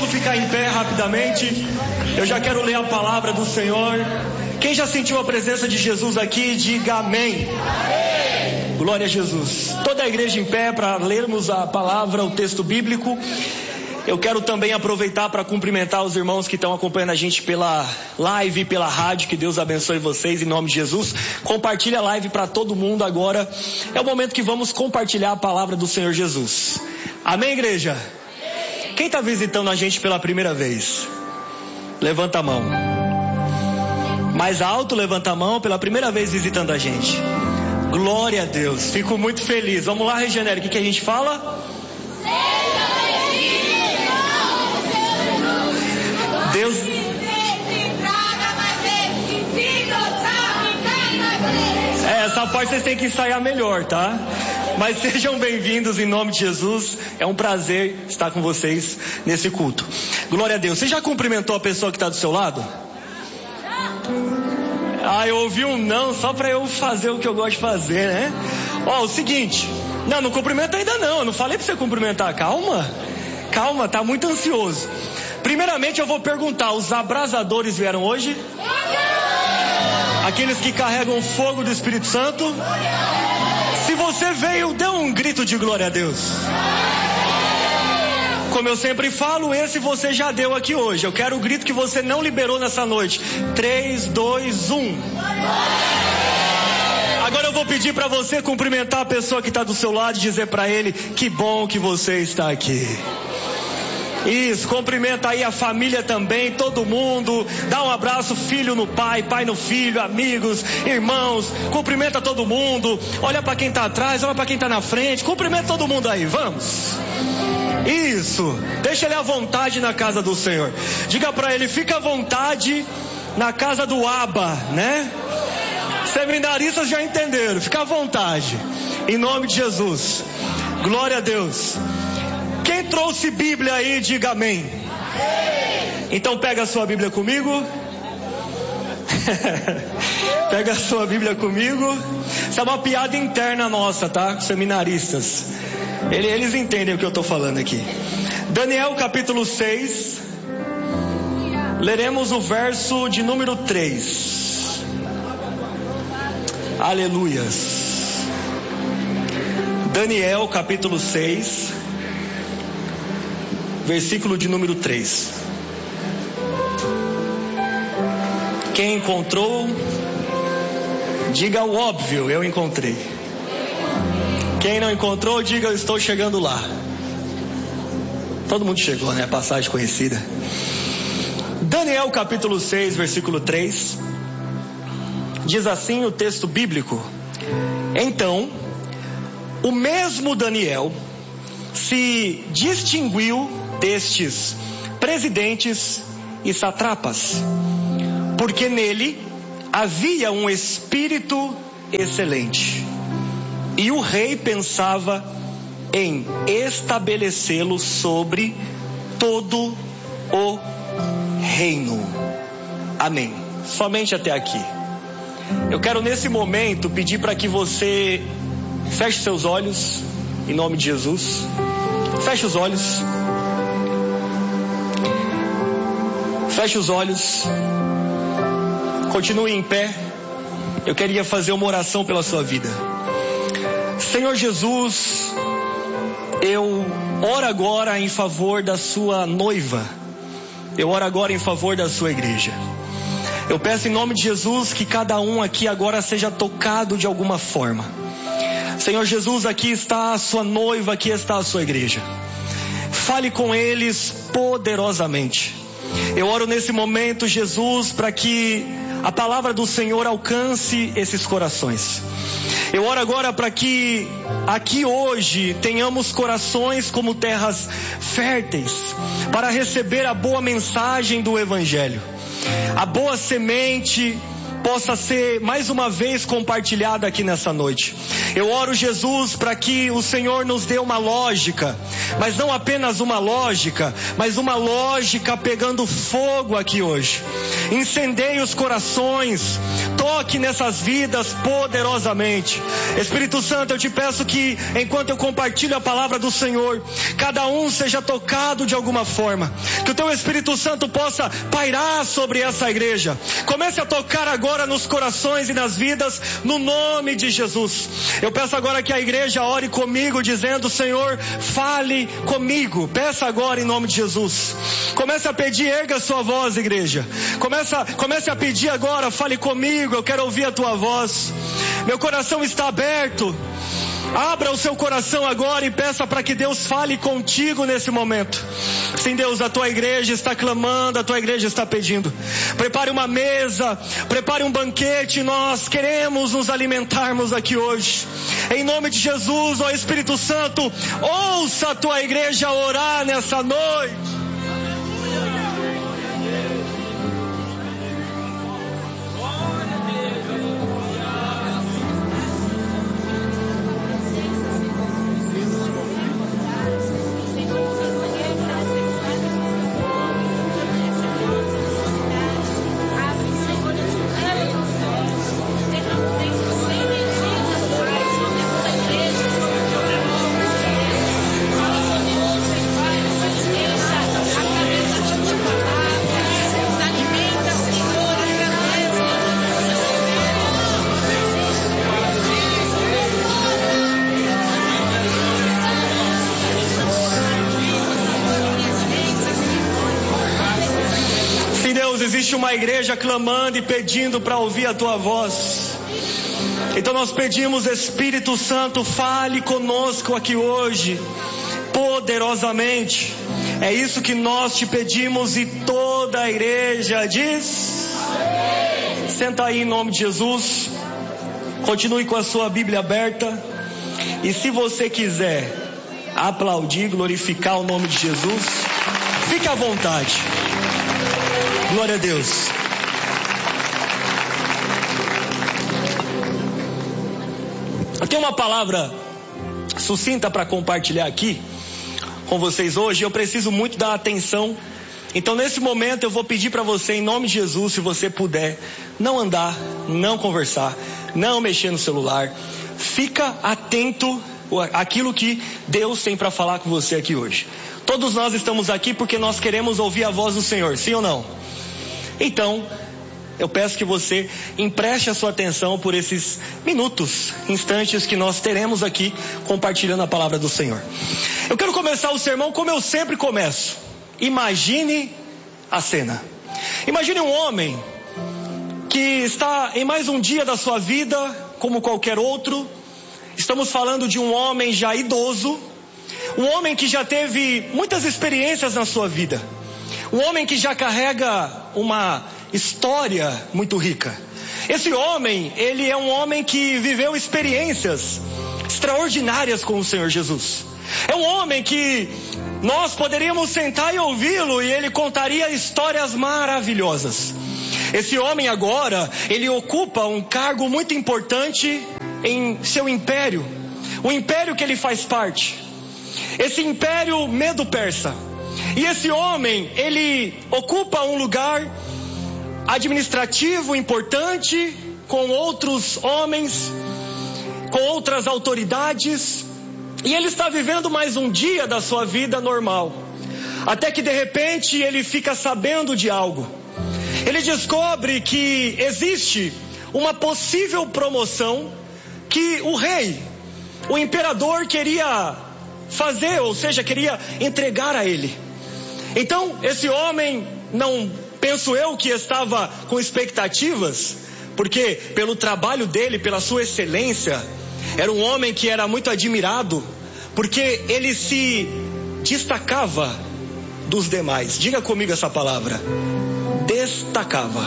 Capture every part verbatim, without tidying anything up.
Vamos ficar em pé rapidamente. Eu já quero ler a palavra do Senhor. Quem já sentiu a presença de Jesus aqui, diga amém. Amém. Glória a Jesus. Toda a igreja em pé para lermos a palavra, o texto bíblico. Eu quero também aproveitar para cumprimentar os irmãos que estão acompanhando a gente pela live, pela rádio. Que Deus abençoe vocês em nome de Jesus. Compartilha a live para todo mundo agora. É o momento que vamos compartilhar a palavra do Senhor Jesus. Amém, igreja? Quem está visitando a gente pela primeira vez? Levanta a mão. Mais alto, levanta a mão. Pela primeira vez visitando a gente. Glória a Deus. Fico muito feliz. Vamos lá, Regenera. O que, que a gente fala? Deus... É, essa parte vocês têm que ensaiar melhor, tá? Mas sejam bem-vindos em nome de Jesus. É um prazer estar com vocês nesse culto. Glória a Deus. Você já cumprimentou a pessoa que está do seu lado? Ah, eu ouvi um não só para eu fazer o que eu gosto de fazer, né? Ó, o seguinte. Não, não cumprimenta ainda não. Eu não falei para você cumprimentar. Calma. Calma, tá muito ansioso. Primeiramente eu vou perguntar, os abrasadores vieram hoje? Aqueles que carregam fogo do Espírito Santo? Se você veio, dê um grito de glória a Deus. Como eu sempre falo, esse você já deu aqui hoje. Eu quero o grito que você não liberou nessa noite. três, dois, um. Agora eu vou pedir para você cumprimentar a pessoa que está do seu lado e dizer para ele, que bom que você está aqui. Isso, cumprimenta aí a família também, todo mundo. Dá um abraço, filho no pai, pai no filho, amigos, irmãos. Cumprimenta todo mundo. Olha para quem está atrás, olha para quem está na frente. Cumprimenta todo mundo aí, vamos. Isso, deixa ele à vontade na casa do Senhor. Diga para ele, fica à vontade na casa do Abba, né? Seminaristas já entenderam, fica à vontade. Em nome de Jesus. Glória a Deus. Quem trouxe Bíblia aí, diga amém. Então pega a sua Bíblia comigo. Pega a sua Bíblia comigo. Isso é uma piada interna nossa, tá? Seminaristas. Eles entendem o que eu estou falando aqui. Daniel capítulo seis. Leremos o verso de número três. Aleluias. Daniel capítulo seis. Versículo de número três. Quem encontrou, diga o óbvio, eu encontrei. Quem não encontrou, diga eu estou chegando lá. Todo mundo chegou, né? Passagem conhecida. Daniel capítulo seis, versículo três. Diz assim o texto bíblico. Então, o mesmo Daniel se distinguiu destes presidentes e satrapas, porque nele havia um espírito excelente, e o rei pensava em estabelecê-lo sobre todo o reino. Amém. Somente até aqui. Eu quero nesse momento pedir para que você feche seus olhos, em nome de Jesus. Feche os olhos. Feche os olhos. Continue em pé. Eu queria fazer uma oração pela sua vida. Senhor Jesus, eu oro agora em favor da sua noiva. Eu oro agora em favor da sua igreja. Eu peço em nome de Jesus que cada um aqui agora seja tocado de alguma forma. Senhor Jesus, aqui está a sua noiva, aqui está a sua igreja. Fale com eles poderosamente. Eu oro nesse momento, Jesus, para que a palavra do Senhor alcance esses corações. Eu oro agora para que aqui hoje tenhamos corações como terras férteis, para receber a boa mensagem do Evangelho. A boa semente possa ser mais uma vez compartilhada aqui nessa noite. Eu oro, Jesus, para que o Senhor nos dê uma lógica, mas não apenas uma lógica, mas uma lógica pegando fogo aqui hoje. Incendeie os corações, toque nessas vidas poderosamente. Espírito Santo, eu te peço que enquanto eu compartilho a palavra do Senhor, cada um seja tocado de alguma forma, que o teu Espírito Santo possa pairar sobre essa igreja. Comece a tocar agora nos corações e nas vidas, no nome de Jesus. Eu peço agora que a igreja ore comigo, dizendo: Senhor, fale comigo. Peça agora em nome de Jesus. Comece a pedir, erga a sua voz, igreja. Começa, comece a pedir agora: fale comigo, eu quero ouvir a tua voz. Meu coração está aberto. Abra o seu coração agora e peça para que Deus fale contigo nesse momento. Sim, Deus, a tua igreja está clamando, a tua igreja está pedindo. Prepare uma mesa, prepare um banquete, nós queremos nos alimentarmos aqui hoje. Em nome de Jesus, ó Espírito Santo, ouça a tua igreja orar nessa noite. Existe uma igreja clamando e pedindo para ouvir a tua voz. Então nós pedimos, Espírito Santo, fale conosco aqui hoje, poderosamente. É isso que nós te pedimos e toda a igreja diz: amém. Senta aí em nome de Jesus. Continue com a sua Bíblia aberta. E se você quiser aplaudir, glorificar o nome de Jesus, fique à vontade. Glória a Deus. Eu tenho uma palavra sucinta para compartilhar aqui com vocês hoje. Eu preciso muito da atenção. Então nesse momento eu vou pedir para você, em nome de Jesus, se você puder, não andar, não conversar, não mexer no celular. Fica atento àquilo que Deus tem para falar com você aqui hoje. Todos nós estamos aqui porque nós queremos ouvir a voz do Senhor, sim ou não? Então, eu peço que você empreste a sua atenção por esses minutos, instantes que nós teremos aqui compartilhando a palavra do Senhor. Eu quero começar o sermão como eu sempre começo. Imagine a cena. Imagine um homem que está em mais um dia da sua vida, como qualquer outro. Estamos falando de um homem já idoso, um homem que já teve muitas experiências na sua vida. Um homem que já carrega uma história muito rica. Esse homem, ele é um homem que viveu experiências extraordinárias com o Senhor Jesus. É um homem que nós poderíamos sentar e ouvi-lo e ele contaria histórias maravilhosas. Esse homem agora, ele ocupa um cargo muito importante em seu império. O império que ele faz parte. Esse império Medo-Persa. E esse homem, ele ocupa um lugar administrativo importante, com outros homens, com outras autoridades, e ele está vivendo mais um dia da sua vida normal, até que de repente ele fica sabendo de algo. Ele descobre que existe uma possível promoção que o rei, o imperador, queria fazer, ou seja, queria entregar a ele. Então, esse homem, não penso eu que estava com expectativas, porque pelo trabalho dele, pela sua excelência, era um homem que era muito admirado, porque ele se destacava dos demais. Diga comigo essa palavra: destacava.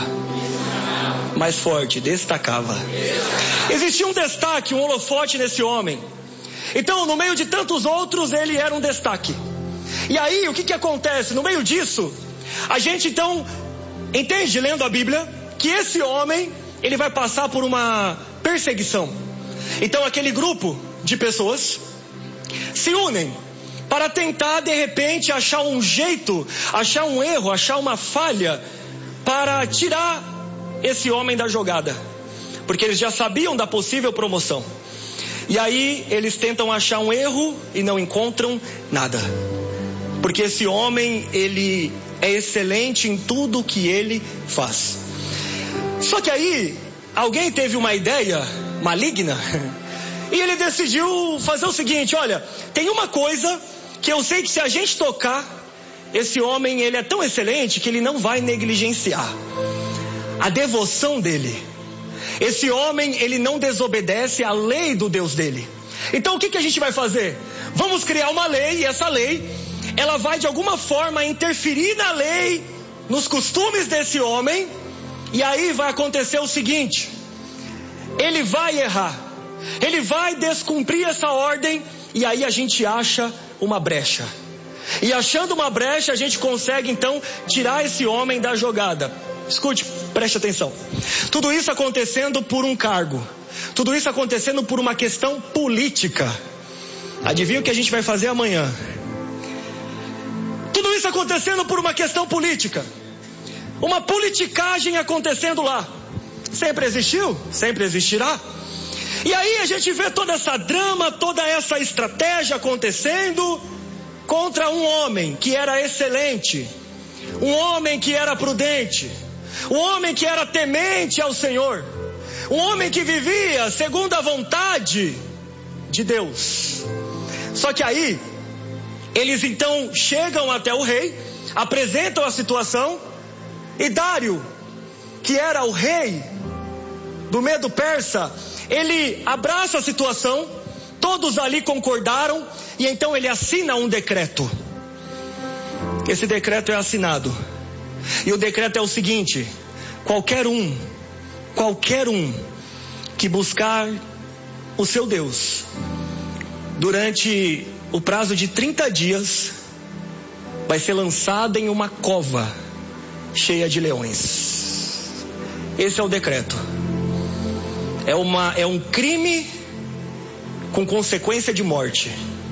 Mais forte, destacava. Existia um destaque, um holofote nesse homem. Então, no meio de tantos outros, ele era um destaque. E aí, o que que acontece? No meio disso, a gente então entende, lendo a Bíblia, que esse homem, ele vai passar por uma perseguição. Então aquele grupo de pessoas se unem para tentar de repente achar um jeito, achar um erro, achar uma falha para tirar esse homem da jogada, porque eles já sabiam da possível promoção. E aí eles tentam achar um erro e não encontram nada, porque esse homem, ele é excelente em tudo que ele faz. Só que aí alguém teve uma ideia maligna e ele decidiu fazer o seguinte: olha, tem uma coisa que eu sei que se a gente tocar, esse homem, ele é tão excelente que ele não vai negligenciar a devoção dele. Esse homem, ele não desobedece à lei do Deus dele. Então o que, que a gente vai fazer? Vamos criar uma lei, e essa lei, ela vai de alguma forma interferir na lei, nos costumes desse homem, e aí vai acontecer o seguinte: ele vai errar, ele vai descumprir essa ordem, e aí a gente acha uma brecha. E achando uma brecha, a gente consegue então tirar esse homem da jogada. Escute, preste atenção. Tudo isso acontecendo por um cargo. Tudo isso acontecendo por uma questão política. Adivinha o que a gente vai fazer amanhã? Tudo isso acontecendo por uma questão política. Uma politicagem acontecendo lá. Sempre existiu, sempre existirá. E aí a gente vê toda essa drama, toda essa estratégia acontecendo contra um homem que era excelente, um homem que era prudente, um homem que era temente ao Senhor, um homem que vivia segundo a vontade de Deus. Só que aí eles então chegam até o rei, apresentam a situação, e Dário, que era o rei do Medo Persa, ele abraça a situação, todos ali concordaram, e então ele assina um decreto. Esse decreto é assinado, e o decreto é o seguinte: qualquer um, qualquer um que buscar o seu Deus durante o prazo de trinta dias, vai ser lançado em uma cova cheia de leões. Esse é o decreto. É, uma, é um crime com consequência de morte.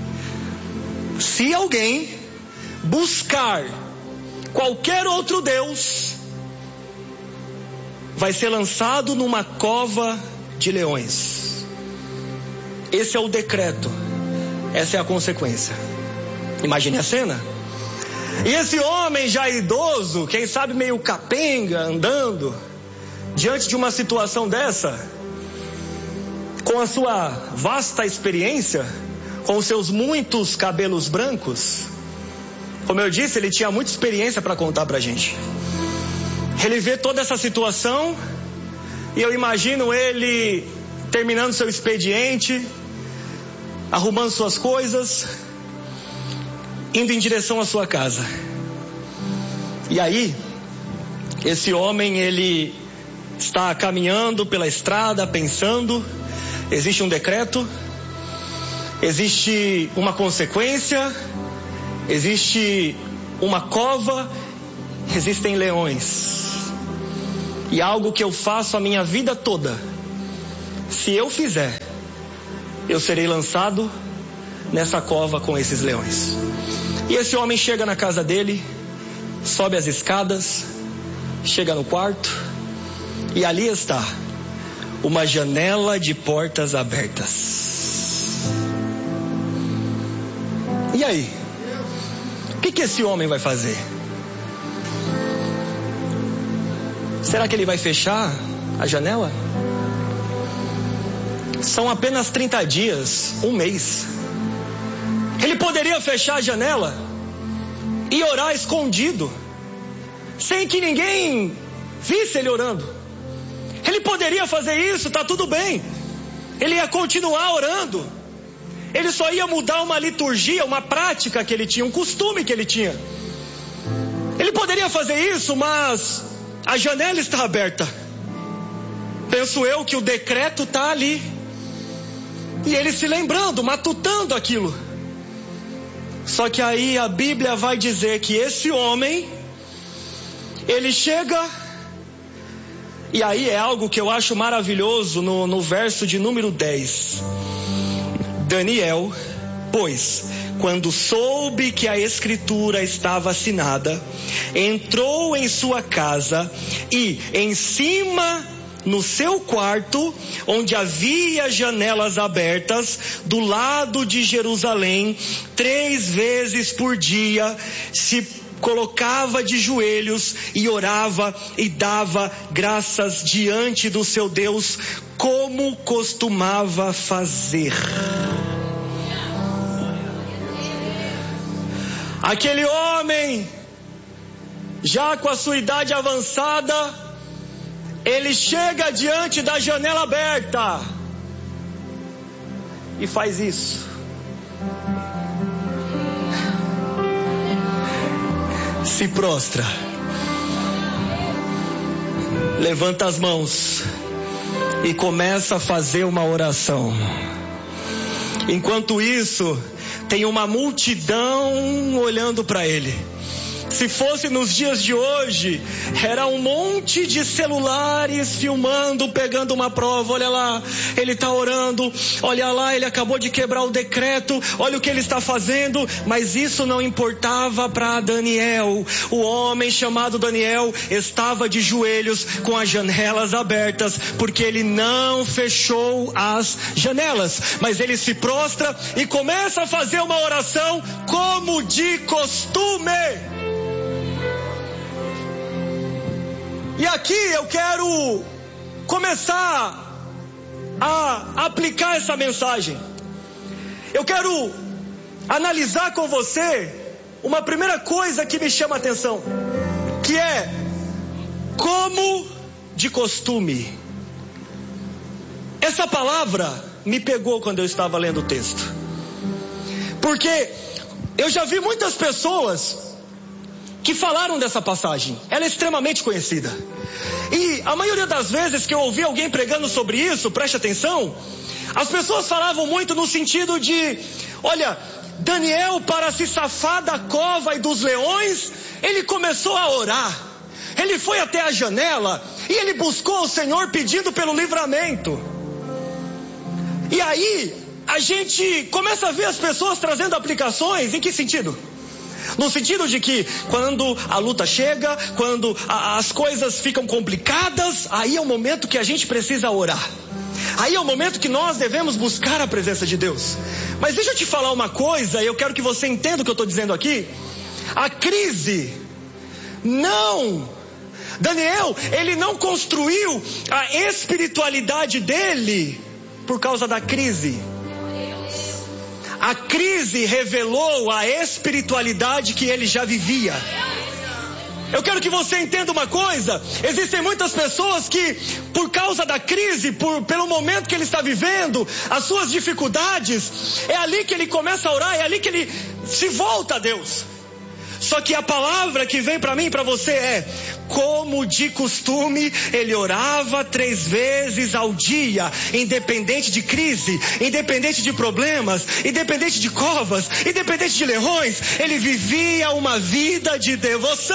Se alguém buscar qualquer outro Deus, vai ser lançado numa cova de leões. Esse é o decreto. Essa é a consequência. Imagine a cena. E esse homem já idoso, quem sabe meio capenga, andando diante de uma situação dessa, com a sua vasta experiência, com os seus muitos cabelos brancos, como eu disse, ele tinha muita experiência para contar pra gente. Ele vê toda essa situação, e eu imagino ele terminando seu expediente, arrumando suas coisas, indo em direção à sua casa. E aí, esse homem, ele está caminhando pela estrada, pensando. Existe um decreto, existe uma consequência, existe uma cova, existem leões. E algo que eu faço a minha vida toda, se eu fizer, eu serei lançado nessa cova com esses leões. E esse homem chega na casa dele, sobe as escadas, chega no quarto, e ali está uma janela de portas abertas. E aí? O que, que esse homem vai fazer? Será que ele vai fechar a janela? São apenas trinta dias, um mês. Ele poderia fechar a janela e orar escondido, sem que ninguém visse ele orando. Ele poderia fazer isso, tá tudo bem. Ele ia continuar orando. Ele só ia mudar uma liturgia, uma prática que ele tinha, um costume que ele tinha. Ele poderia fazer isso, mas a janela está aberta. Penso eu que o decreto está ali. E ele se lembrando, matutando aquilo. Só que aí a Bíblia vai dizer que esse homem, ele chega E aí é algo que eu acho maravilhoso no, no verso de número dez. Daniel, pois, quando soube que a escritura estava assinada, entrou em sua casa e em cima no seu quarto, onde havia janelas abertas, do lado de Jerusalém, três vezes por dia, se colocava de joelhos e orava e dava graças diante do seu Deus, como costumava fazer. Aquele homem, já com a sua idade avançada, ele chega diante da janela aberta e faz isso. Se prostra, levanta as mãos e começa a fazer uma oração. Enquanto isso, tem uma multidão olhando para ele. Se fosse nos dias de hoje, era um monte de celulares filmando, pegando uma prova. Olha lá, ele está orando. Olha lá, ele acabou de quebrar o decreto. Olha o que ele está fazendo. Mas isso não importava para Daniel. O homem chamado Daniel estava de joelhos com as janelas abertas, porque ele não fechou as janelas. Mas ele se prostra e começa a fazer uma oração como de costume. E aqui eu quero começar a aplicar essa mensagem. Eu quero analisar com você uma primeira coisa que me chama a atenção, que é como de costume. Essa palavra me pegou quando eu estava lendo o texto, porque eu já vi muitas pessoas que falaram dessa passagem. Ela é extremamente conhecida. E a maioria das vezes que eu ouvi alguém pregando sobre isso, preste atenção, as pessoas falavam muito no sentido de: olha, Daniel, para se safar da cova e dos leões, ele começou a orar. Ele foi até a janela e ele buscou o Senhor pedindo pelo livramento. E aí a gente começa a ver as pessoas trazendo aplicações. Em que sentido? No sentido de que quando a luta chega, quando a, as coisas ficam complicadas, aí é o momento que a gente precisa orar. Aí é o momento que nós devemos buscar a presença de Deus. Mas deixa eu te falar uma coisa, e eu quero que você entenda o que eu estou dizendo aqui. A crise não... Daniel, ele não construiu a espiritualidade dele por causa da crise. A crise revelou a espiritualidade que ele já vivia. Eu quero que você entenda uma coisa. Existem muitas pessoas que, por causa da crise, por, pelo momento que ele está vivendo, as suas dificuldades, é ali que ele começa a orar, é ali que ele se volta a Deus. Só que a palavra que vem para mim e para você é: como de costume, ele orava três vezes ao dia, independente de crise, independente de problemas, independente de covas, independente de leões, ele vivia uma vida de devoção.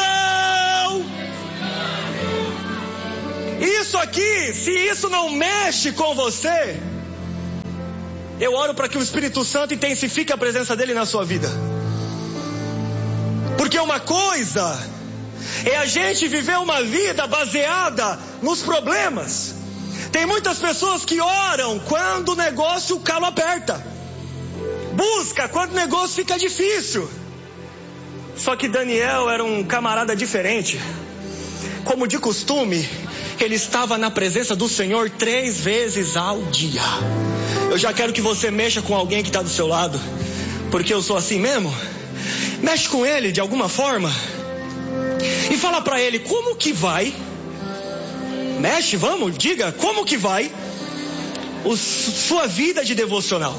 Isso aqui, se isso não mexe com você, eu oro para que o Espírito Santo intensifique a presença dele na sua vida. Porque uma coisa é a gente viver uma vida baseada nos problemas. Tem muitas pessoas que oram quando o negócio, o calo aperta. Busca quando o negócio fica difícil. Só que Daniel era um camarada diferente. Como de costume, ele estava na presença do Senhor três vezes ao dia. Eu já quero que você mexa com alguém que está do seu lado, porque eu sou assim mesmo. Mexe com ele de alguma forma e fala para ele como que vai. Mexe, vamos, diga como que vai o, sua vida de devocional.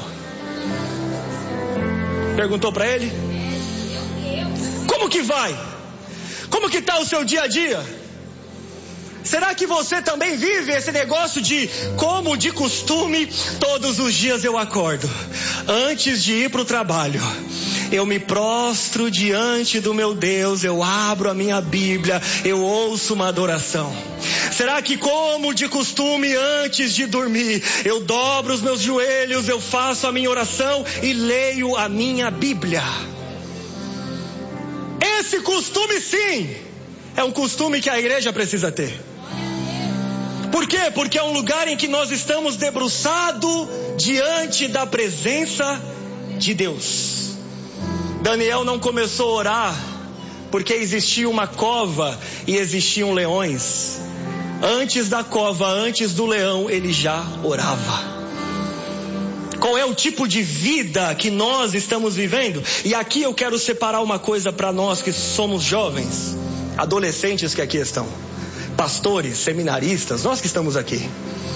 Perguntou para ele? Como que vai? Como que está o seu dia a dia? Será que você também vive esse negócio de como de costume, todos os dias eu acordo, antes de ir para o trabalho, Eu me prostro diante do meu Deus, eu abro a minha Bíblia, eu ouço uma adoração. Será que, como de costume, antes de dormir, eu dobro os meus joelhos, eu faço a minha oração e leio a minha Bíblia? Esse costume, sim, é um costume que a igreja precisa ter. Por quê? Porque é um lugar em que nós estamos debruçados diante da presença de Deus. Daniel não começou a orar porque existia uma cova e existiam leões. Antes da cova, antes do leão, ele já orava. Qual é o tipo de vida que nós estamos vivendo? E aqui eu quero separar uma coisa para nós que somos jovens, adolescentes que aqui estão, pastores, seminaristas, nós que estamos aqui.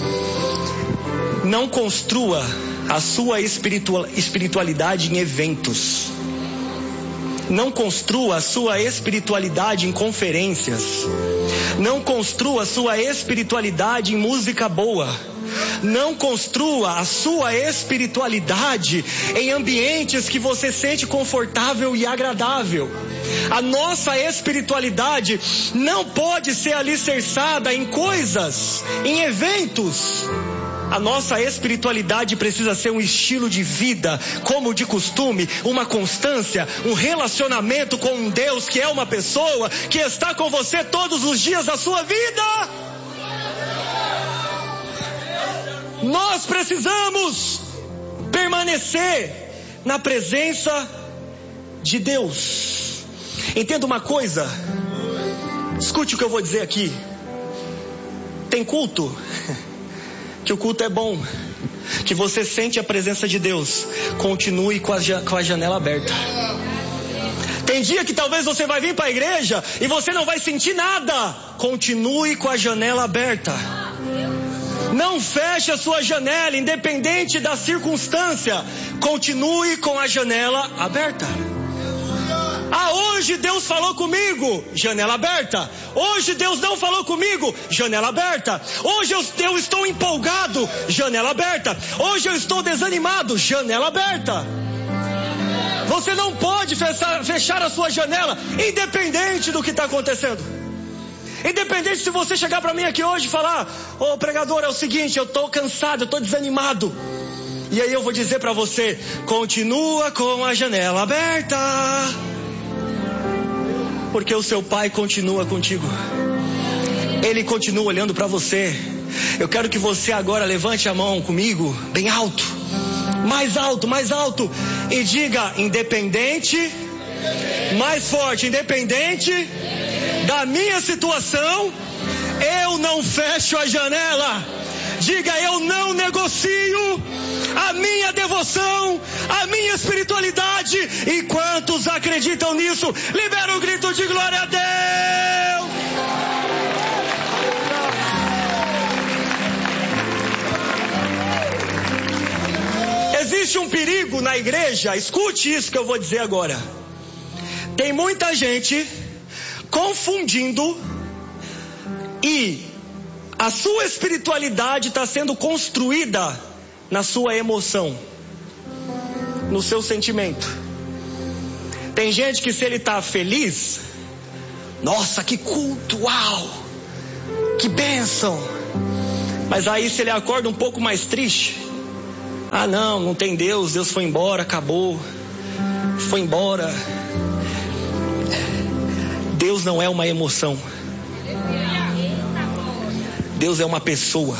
Não construa a sua espiritualidade em eventos. Não construa a sua espiritualidade em conferências. Não construa a sua espiritualidade em música boa. Não construa a sua espiritualidade em ambientes que você sente confortável e agradável. A nossa espiritualidade não pode ser alicerçada em coisas, em eventos. A nossa espiritualidade precisa ser um estilo de vida, como de costume, uma constância, um relacionamento com um Deus que é uma pessoa, que está com você todos os dias da sua vida. Nós precisamos permanecer na presença de Deus. Entenda uma coisa, escute o que eu vou dizer aqui. Tem culto que o culto é bom, que você sente a presença de Deus, continue com a, com a janela aberta. Tem dia que talvez você vai vir para a igreja e você não vai sentir nada, continue com a janela aberta. Não feche a sua janela, independente da circunstância, continue com a janela aberta. Ah, hoje Deus falou comigo, janela aberta. Hoje Deus não falou comigo, janela aberta. Hoje eu, eu estou empolgado, janela aberta. Hoje eu estou desanimado, janela aberta. Você não pode fechar, fechar a sua janela, independente do que está acontecendo. Independente se você chegar para mim aqui hoje e falar: ô pregador, é o seguinte, eu estou cansado, eu estou desanimado. E aí eu vou dizer para você: continua com a janela aberta. Porque o seu pai continua contigo. Ele continua olhando para você. Eu quero que você agora levante a mão comigo, bem alto. Mais alto, mais alto. E diga: independente, mais forte, independente da minha situação, eu não fecho a janela. Diga: eu não negocio a minha devoção, a minha espiritualidade. E quantos acreditam nisso, libera um grito de glória a Deus. Existe um perigo na igreja, escute isso que eu vou dizer agora. Tem muita gente confundindo, e a sua espiritualidade está sendo construída na sua emoção, no seu sentimento. Tem gente que, se ele está feliz, nossa, que culto, uau, que bênção. Mas aí, se ele acorda um pouco mais triste, ah não, não tem Deus, Deus foi embora, acabou, foi embora. Deus não é uma emoção. Deus é uma pessoa.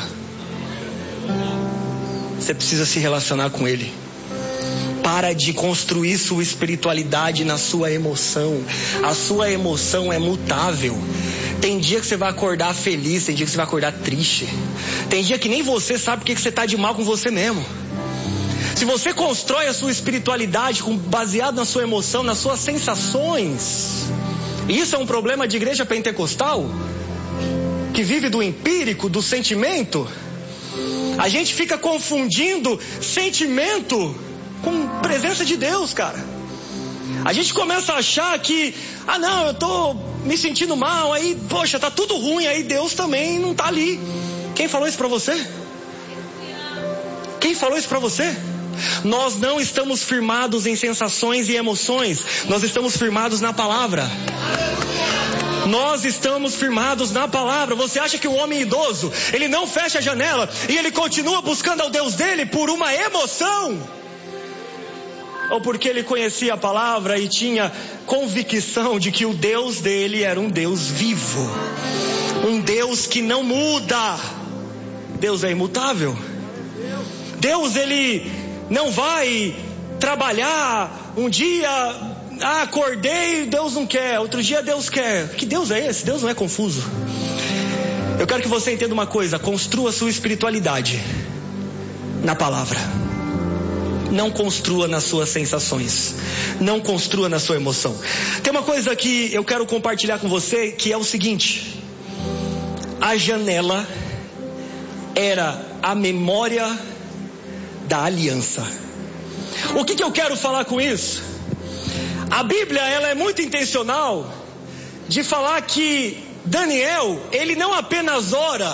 Você precisa se relacionar com Ele. Para de construir sua espiritualidade na sua emoção. A sua emoção é mutável. Tem dia que você vai acordar feliz, tem dia que você vai acordar triste. Tem dia que nem você sabe o que você está de mal com você mesmo. Se você constrói a sua espiritualidade baseado na sua emoção, nas suas sensações, isso é um problema de igreja pentecostal, que vive do empírico, do sentimento. A gente fica confundindo sentimento com presença de Deus, cara. A gente começa a achar que, ah não, eu tô me sentindo mal, aí, poxa, tá tudo ruim, aí Deus também não tá ali. Quem falou isso pra você? Quem falou isso pra você? Nós não estamos firmados em sensações e emoções, nós estamos firmados na palavra. Nós estamos firmados na palavra. Você acha que o homem idoso, ele não fecha a janela e ele continua buscando ao Deus dele por uma emoção? Ou porque ele conhecia a palavra e tinha convicção de que o Deus dele era um Deus vivo, um Deus que não muda. Deus é imutável. Deus, ele não vai trabalhar um dia, ah, acordei, Deus não quer, outro dia Deus quer. Que Deus é esse? Deus não é confuso. Eu quero que você entenda uma coisa: construa sua espiritualidade na palavra. Não construa nas suas sensações, não construa na sua emoção. Tem uma coisa que eu quero compartilhar com você, que é o seguinte: a janela era a memória da aliança. O que que eu quero falar com isso? A Bíblia, ela é muito intencional de falar que Daniel, ele não apenas ora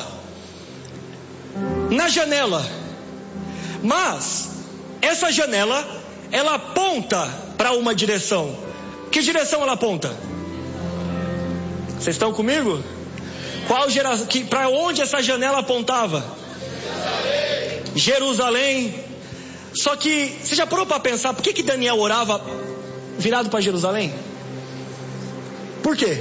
na janela, mas essa janela, ela aponta para uma direção. Que direção ela aponta? Vocês estão comigo? Qual geração? Para onde essa janela apontava? Jerusalém. Jerusalém. Só que, você já parou para pensar por que que Daniel orava virado para Jerusalém? Por quê?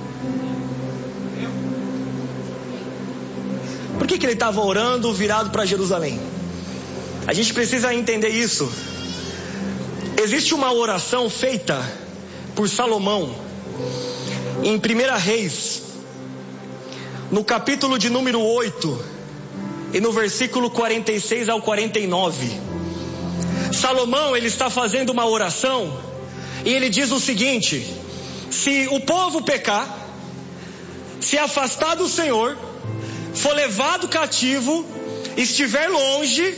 Por que que ele estava orando virado para Jerusalém? A gente precisa entender isso. Existe uma oração feita por Salomão em primeira Reis, no capítulo de número oito e no versículo quarenta e seis ao quarenta e nove. Salomão, ele está fazendo uma oração e ele diz o seguinte: se o povo pecar, se afastar do Senhor, for levado cativo, estiver longe,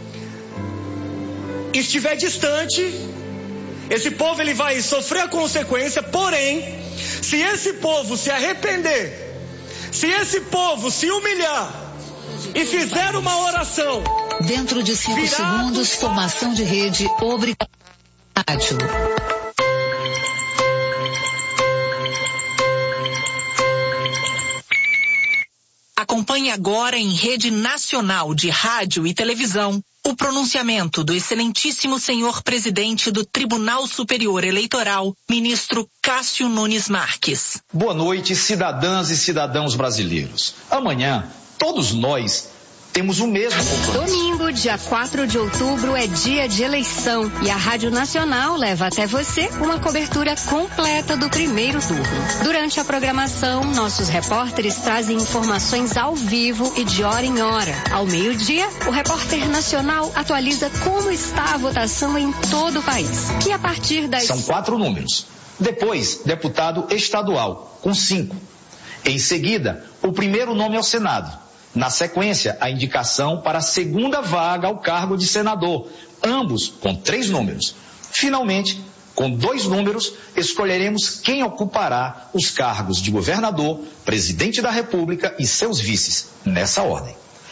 estiver distante, esse povo ele vai sofrer a consequência. Porém, se esse povo se arrepender, se esse povo se humilhar e fizer uma oração, dentro de cinco segundos, formação de rede, obrigado. Acompanhe agora em rede nacional de rádio e televisão o pronunciamento do excelentíssimo senhor presidente do Tribunal Superior Eleitoral, ministro Cássio Nunes Marques. Boa noite, cidadãs e cidadãos brasileiros. Amanhã, todos nós temos o mesmo compromisso. Domingo, dia quatro de outubro, é dia de eleição e a Rádio Nacional leva até você uma cobertura completa do primeiro turno. Durante a programação, nossos repórteres trazem informações ao vivo e de hora em hora. Ao meio-dia, o repórter nacional atualiza como está a votação em todo o país. E a partir das... São quatro números. Depois, deputado estadual, com cinco. Em seguida, o primeiro nome ao Senado. Na sequência, a indicação para a segunda vaga ao cargo de senador, ambos com três números. Finalmente, com dois números, escolheremos quem ocupará os cargos de governador, presidente da República e seus vices, nessa ordem.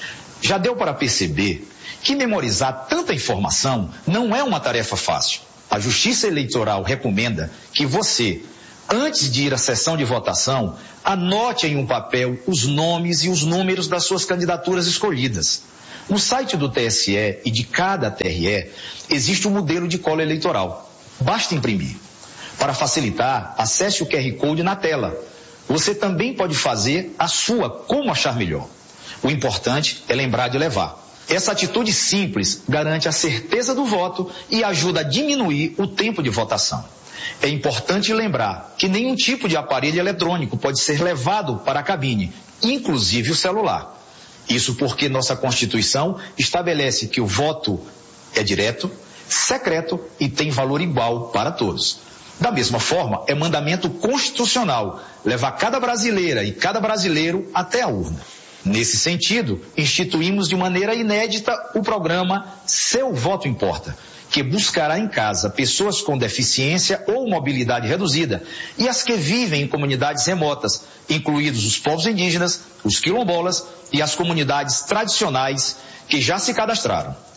Já deu para perceber que memorizar tanta informação não é uma tarefa fácil. A Justiça Eleitoral recomenda que você, antes de ir à sessão de votação, anote em um papel os nomes e os números das suas candidaturas escolhidas. No site do T S E e de cada T R E existe um modelo de cola eleitoral. Basta imprimir. Para facilitar, acesse o Q R Code na tela. Você também pode fazer a sua como achar melhor. O importante é lembrar de levar. Essa atitude simples garante a certeza do voto e ajuda a diminuir o tempo de votação. É importante lembrar que nenhum tipo de aparelho eletrônico pode ser levado para a cabine, inclusive o celular. Isso porque nossa Constituição estabelece que o voto é direto, secreto e tem valor igual para todos. Da mesma forma, é mandamento constitucional levar cada brasileira e cada brasileiro até a urna. Nesse sentido, instituímos de maneira inédita o programa Seu Voto Importa, que buscará em casa pessoas com deficiência ou mobilidade reduzida e as que vivem em comunidades remotas, incluídos os povos indígenas, os quilombolas e as comunidades tradicionais que já se cadastraram.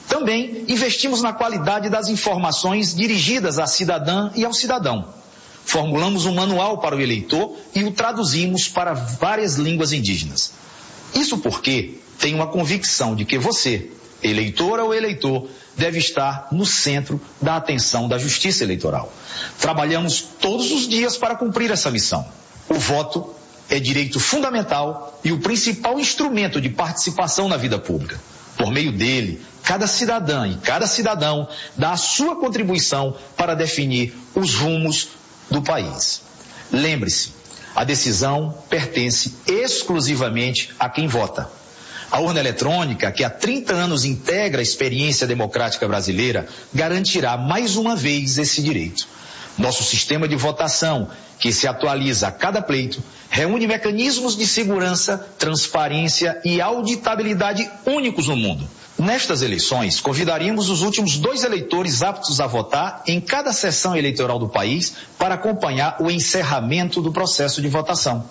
Também investimos na qualidade das informações dirigidas à cidadã e ao cidadão. Formulamos um manual para o eleitor e o traduzimos para várias línguas indígenas. Isso porque tenho uma convicção de que você, eleitora ou eleitor, deve estar no centro da atenção da Justiça Eleitoral. Trabalhamos todos os dias para cumprir essa missão. O voto é direito fundamental e o principal instrumento de participação na vida pública. Por meio dele, cada cidadã e cada cidadão dá a sua contribuição para definir os rumos do país. Lembre-se, a decisão pertence exclusivamente a quem vota. A urna eletrônica, que há trinta anos integra a experiência democrática brasileira, garantirá mais uma vez esse direito. Nosso sistema de votação, que se atualiza a cada pleito, reúne mecanismos de segurança, transparência e auditabilidade únicos no mundo. Nestas eleições, convidaríamos os últimos dois eleitores aptos a votar em cada sessão eleitoral do país para acompanhar o encerramento do processo de votação.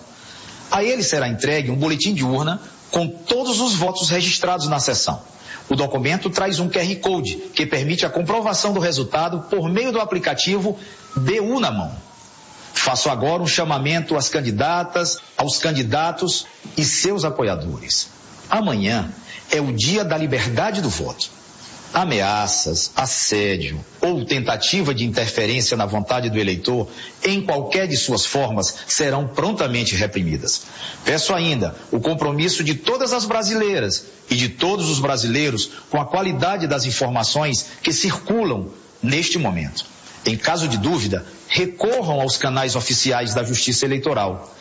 A ele será entregue um boletim de urna com todos os votos registrados na sessão. O documento traz um Q R Code que permite a comprovação do resultado por meio do aplicativo D U na mão. Faço agora um chamamento às candidatas, aos candidatos e seus apoiadores. Amanhã é o dia da liberdade do voto. Ameaças, assédio ou tentativa de interferência na vontade do eleitor, em qualquer de suas formas, serão prontamente reprimidas. Peço ainda o compromisso de todas as brasileiras e de todos os brasileiros com a qualidade das informações que circulam neste momento. Em caso de dúvida, recorram aos canais oficiais da Justiça Eleitoral.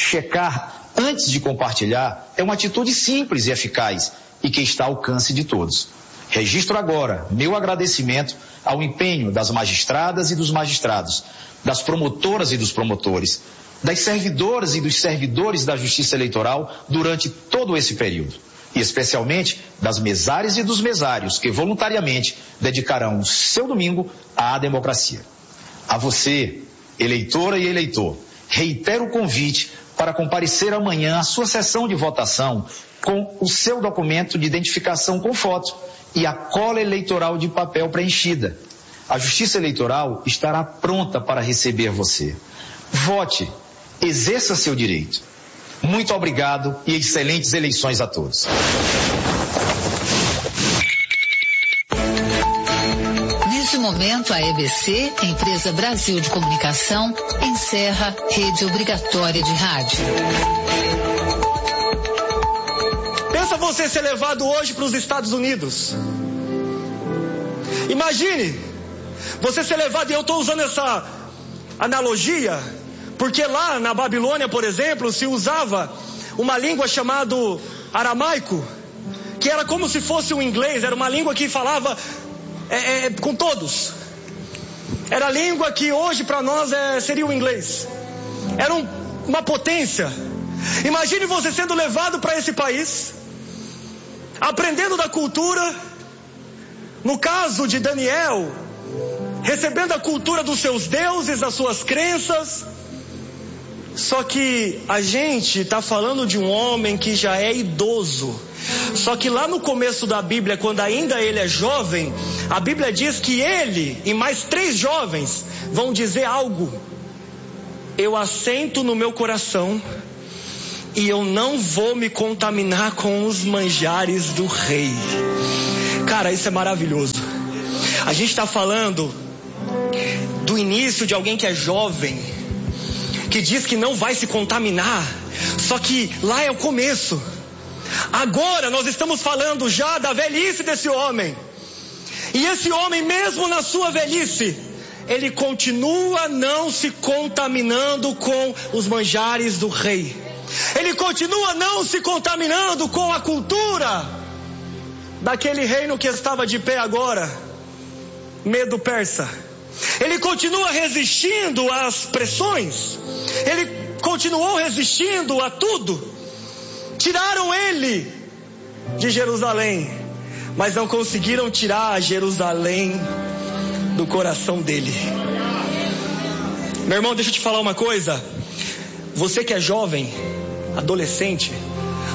Checar antes de compartilhar é uma atitude simples e eficaz e que está ao alcance de todos. Registro agora meu agradecimento ao empenho das magistradas e dos magistrados, das promotoras e dos promotores, das servidoras e dos servidores da Justiça Eleitoral durante todo esse período, e especialmente das mesárias e dos mesários que voluntariamente dedicarão o seu domingo à democracia. A você, eleitora e eleitor, reitero o convite para comparecer amanhã à sua sessão de votação com o seu documento de identificação com foto e a cola eleitoral de papel preenchida. A Justiça Eleitoral estará pronta para receber você. Vote, exerça seu direito. Muito obrigado e excelentes eleições a todos. Neste momento, a E B C, Empresa Brasil de Comunicação, encerra rede obrigatória de rádio. Pensa você ser levado hoje para os Estados Unidos. Imagine você ser levado, e eu estou usando essa analogia, porque lá na Babilônia, por exemplo, se usava uma língua chamada aramaico, que era como se fosse o inglês, era uma língua que falava é, é, com todos. Era a língua que hoje para nós é, seria o inglês. Era um, uma potência. Imagine você sendo levado para esse país, aprendendo da cultura, no caso de Daniel, recebendo a cultura dos seus deuses, das suas crenças. Só que a gente está falando de um homem que já é idoso. Só que lá no começo da Bíblia, quando ainda ele é jovem, a Bíblia diz que ele e mais três jovens vão dizer algo: eu assento no meu coração e eu não vou me contaminar com os manjares do rei. Cara, isso é maravilhoso. A gente está falando do início de alguém que é jovem, que diz que não vai se contaminar. Só que lá é o começo. Agora nós estamos falando já da velhice desse homem. E esse homem, mesmo na sua velhice, ele continua não se contaminando com os manjares do rei. Ele continua não se contaminando com a cultura daquele reino que estava de pé agora, Medo Persa. Ele continua resistindo às pressões. Ele continuou resistindo a tudo. Tiraram ele de Jerusalém, mas não conseguiram tirar Jerusalém do coração dele. Meu irmão, deixa eu te falar uma coisa. Você que é jovem, adolescente,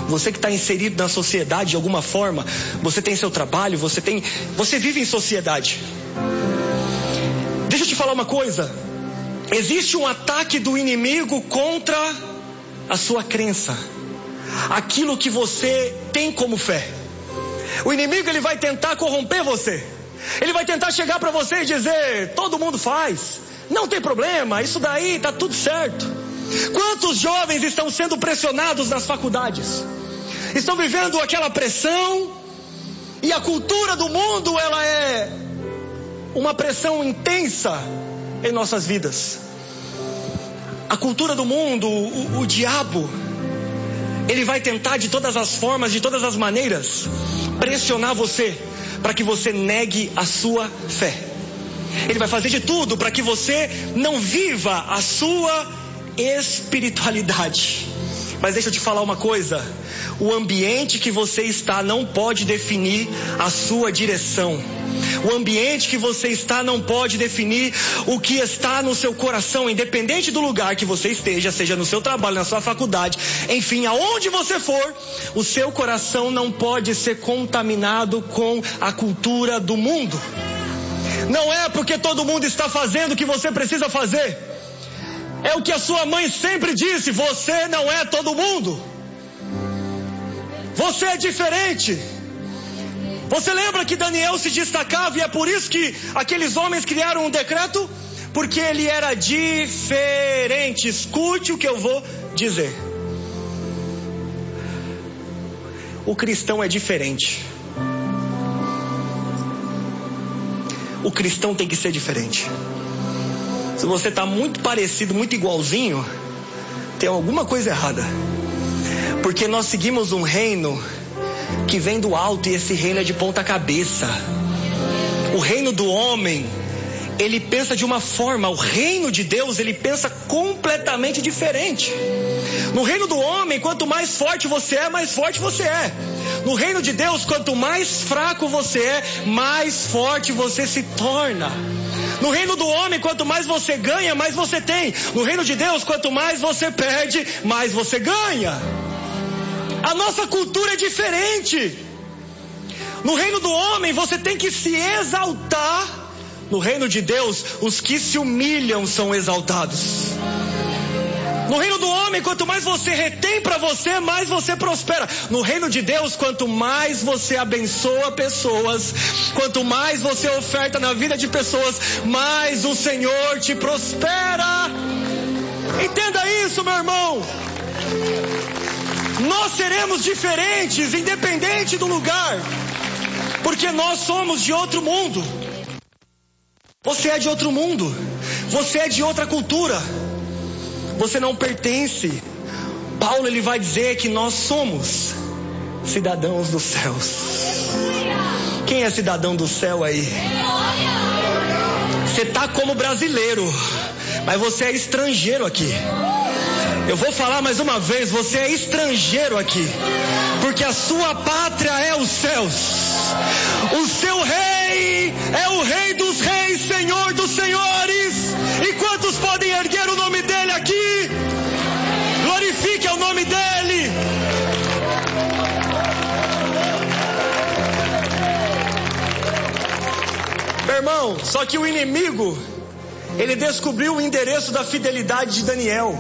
Você que está inserido na sociedade de alguma forma, você tem seu trabalho, você tem, você vive em sociedade. Deixa eu te falar uma coisa. Existe um ataque do inimigo contra a sua crença, aquilo que você tem como fé. O inimigo, ele vai tentar corromper você. Ele vai tentar chegar para você e dizer: todo mundo faz, não tem problema, isso daí tá tudo certo. Quantos jovens estão sendo pressionados nas faculdades? Estão vivendo aquela pressão, e a cultura do mundo, ela é uma pressão intensa em nossas vidas. A cultura do mundo, o, o diabo, ele vai tentar de todas as formas, de todas as maneiras, pressionar você para que você negue a sua fé. Ele vai fazer de tudo para que você não viva a sua espiritualidade. Mas deixa eu te falar uma coisa: o ambiente que você está não pode definir a sua direção. O ambiente que você está não pode definir o que está no seu coração, independente do lugar que você esteja, seja no seu trabalho, na sua faculdade, enfim, aonde você for, o seu coração não pode ser contaminado com a cultura do mundo. Não é porque todo mundo está fazendo o que você precisa fazer. É o que a sua mãe sempre disse: você não é todo mundo. Você é diferente. Você lembra que Daniel se destacava, e é por isso que aqueles homens criaram um decreto? Porque ele era diferente. Escute o que eu vou dizer. O cristão é diferente. O cristão tem que ser diferente. Se você está muito parecido, muito igualzinho, tem alguma coisa errada. Porque nós seguimos um reino que vem do alto, e esse reino é de ponta cabeça. O reino do homem, ele pensa de uma forma. O reino de Deus, ele pensa completamente diferente. No reino do homem, quanto mais forte você é, mais forte você é. No reino de Deus, quanto mais fraco você é, mais forte você se torna. No reino do homem, quanto mais você ganha, mais você tem. No reino de Deus, quanto mais você perde, mais você ganha. A nossa cultura é diferente. No reino do homem, você tem que se exaltar. No reino de Deus, os que se humilham são exaltados. No reino do homem, quanto mais você retém para você, mais você prospera. No reino de Deus, quanto mais você abençoa pessoas, quanto mais você oferta na vida de pessoas, mais o Senhor te prospera. Entenda isso, meu irmão. Nós seremos diferentes, independente do lugar, porque nós somos de outro mundo. Você é de outro mundo. Você é de outra cultura. Você não pertence. Paulo, ele vai dizer que nós somos cidadãos dos céus. Quem é cidadão do céu aí? Você tá como brasileiro, mas você é estrangeiro aqui. Eu vou falar mais uma vez: você é estrangeiro aqui, porque a sua pátria é os céus. O seu rei é o rei dos reis, senhor dos senhores. E quantos podem erguer o nome dele aqui? Glorifique o nome dele. Meu irmão, só que o inimigo, ele descobriu o endereço da fidelidade de Daniel.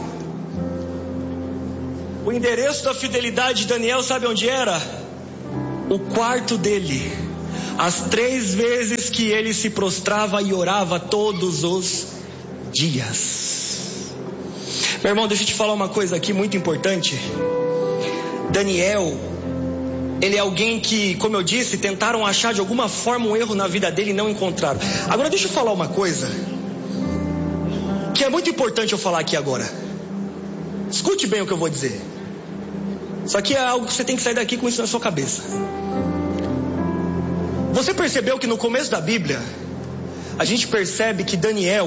O endereço da fidelidade de Daniel, sabe onde era? O quarto dele. As três vezes que ele se prostrava e orava todos os dias. Meu irmão, deixa eu te falar uma coisa aqui muito importante. Daniel, ele é alguém que, como eu disse, tentaram achar de alguma forma um erro na vida dele e não encontraram. Agora deixa eu falar uma coisa que é muito importante eu falar aqui agora. Escute bem o que eu vou dizer. Isso aqui é algo que você tem que sair daqui com isso na sua cabeça. Você percebeu que no começo da Bíblia, a gente percebe que Daniel,